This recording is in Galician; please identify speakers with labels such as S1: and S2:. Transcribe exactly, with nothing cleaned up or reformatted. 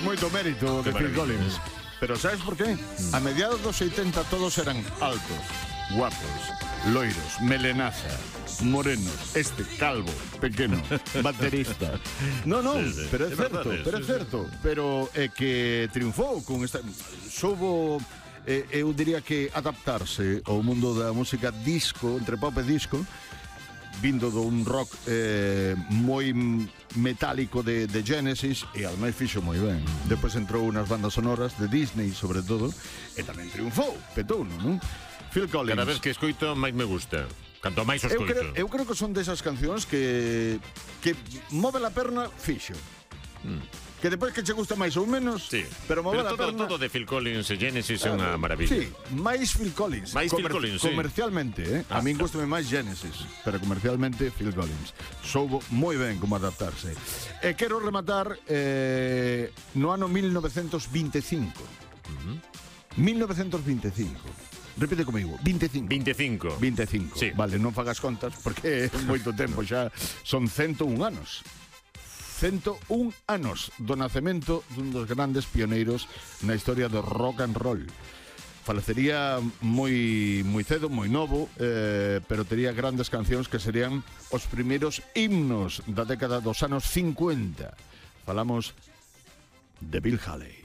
S1: moito mérito de Phil Collins. Pero sabes por qué? A mediados dos oitenta todos eran altos, guapos, loiros, melenaza, morenos, este calvo, pequeno, baterista. No, no, sí, sí. pero é, é certo, verdade, pero é sí, certo. Sí. Pero é que triunfou con esta... Soubo, eh, eu diría que adaptarse ao mundo da música disco, entre pop e disco, vindo dun rock eh, moi metálico de, de Genesis, e ademais fixo moi ben. Depois entrou nas bandas sonoras de Disney, sobre todo, e tamén triunfou, petou, non? Phil Collins.
S2: Cada vez que escoito, máis me gusta. Canto máis o escoito.
S1: Eu creo, eu creo que son desas cancións que que move a perna fixo. Mm. Que depois que che gusta máis ou menos,
S2: sí.
S1: pero mover
S2: pero todo,
S1: a perna...
S2: todo de Phil Collins e Genesis é uh, unha maravilla.
S1: Sí, máis Phil Collins.
S2: Máis Comer Phil Collins, sí.
S1: Comercialmente, eh? A ah, min gustame máis Genesis, pero comercialmente Phil Collins. Soubo moi ben como adaptarse. E quero rematar eh, no ano mil novecentos veinticinco. Uh-huh. mil novecentos veinticinco. Repite comigo, veinticinco.
S2: veinticinco.
S1: veinticinco. Sí. Vale, non fagas contas porque é moito tempo xa. Son ciento un anos. ciento un anos do nacemento dun dos grandes pioneiros na historia do rock and roll. Falecería moi moi cedo, moi novo, eh, pero tería grandes cancións que serían os primeiros himnos da década dos anos cincuenta. Falamos de Bill Haley.